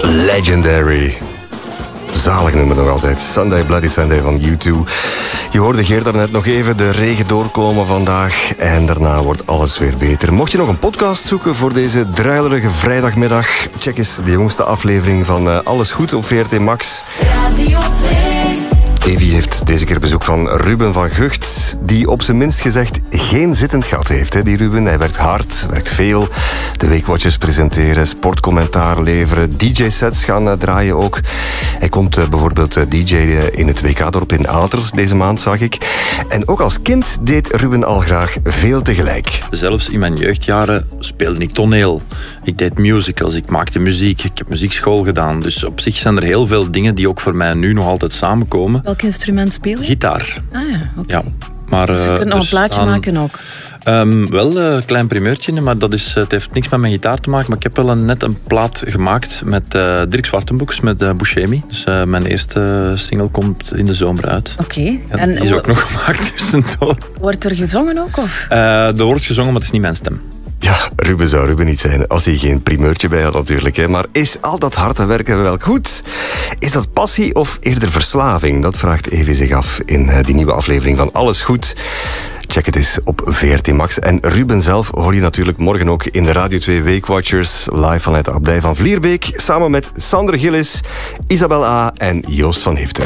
Legendary. Zalig nummer nog altijd. Sunday Bloody Sunday van U2. Je hoorde Geert daarnet nog even de regen doorkomen vandaag. En daarna wordt alles weer beter. Mocht je nog een podcast zoeken voor deze druilerige vrijdagmiddag, check eens de jongste aflevering van Alles Goed op VRT Max. Radio 2. Evie heeft deze keer bezoek van Ruben van Gucht, die op zijn minst gezegd geen zittend gat heeft. Hè, die Ruben, hij werkt hard, werkt veel. De Weekwatchers presenteren, sportcommentaar leveren, DJ-sets gaan draaien ook. Hij komt bijvoorbeeld DJ in het WK-dorp in Aalter deze maand, zag ik. En ook als kind deed Ruben al graag veel tegelijk. Zelfs in mijn jeugdjaren speelde ik toneel. Ik deed musicals, ik maakte muziek, ik heb muziekschool gedaan. Dus op zich zijn er heel veel dingen die ook voor mij nu nog altijd samenkomen. Welk instrument spelen? Gitaar. Ah ja, oké. Ja, maar, dus je kunt nog een plaatje maken ook? Wel een klein primeurtje, maar het heeft niks met mijn gitaar te maken. Maar ik heb wel net een plaat gemaakt met Dirk Zwartenboeks, met Buscemi. Dus mijn eerste single komt in de zomer uit. Oké. Ja, en die is ook nog gemaakt tussendoor. Wordt er gezongen ook? Of? Er wordt gezongen, maar het is niet mijn stem. Ja, Ruben zou Ruben niet zijn als hij geen primeurtje bij had natuurlijk. Hè. Maar is al dat harde werken wel goed? Is dat passie of eerder verslaving? Dat vraagt Evie zich af in die nieuwe aflevering van Alles Goed. Check het eens op VRT Max. En Ruben zelf hoor je natuurlijk morgen ook in de Radio 2 Weekwatchers. Live vanuit de Abdij van Vlierbeek. Samen met Sander Gillis, Isabel A. en Joost van Heften.